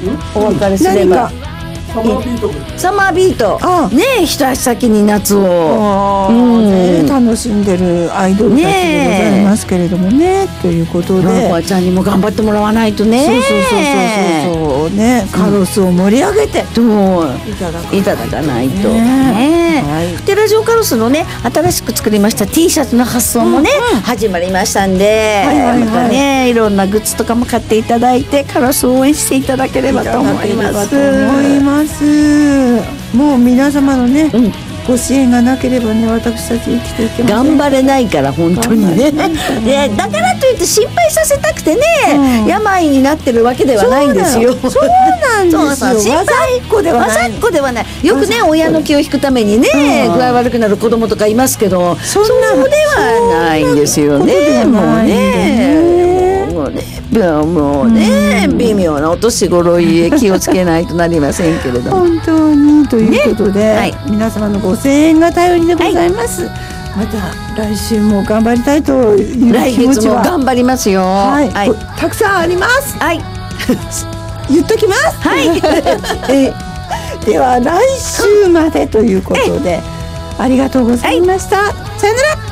お別れすれば。サマービートねえ、一足先に夏を楽しんでるアイドルたちでございますけれどもね、ということでロコアちゃんにも頑張ってもらわないとね。 そうね、カロスを盛り上げていただかないとね。でラジオカロスのね、新しく作りました T シャツの発送もね始まりましたんで、またねいろんなグッズとかも買っていただいて、カロスを応援していただければと思います。 もう皆様のね、ご支援がなければね、私たち生きていけません。 頑張れないから本当にね。でだからといって心配させたくてね、病になってるわけではないんですよ。 そうなんですよ。わざっこではない。 よくね親の気を引くためにね、具合悪くなる子供とかいますけど、そうではないんですよね。もうね微妙なお年頃へ気をつけないとなりませんけれども。 本当にということで、皆様のご声援が頼りでございます。また来週も頑張りたいという気持ちは、 来月も頑張りますよ。 たくさんあります。言っときます。では来週までということで、ありがとうございました。さよなら。